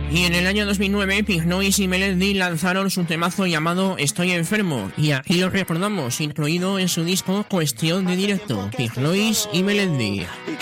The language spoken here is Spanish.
Y en el año 2009, Pink Noise y Melendi lanzaron su temazo llamado Estoy enfermo, y aquí lo recordamos, incluido en su disco Cuestión de Directo, Pink Noise y Melendi.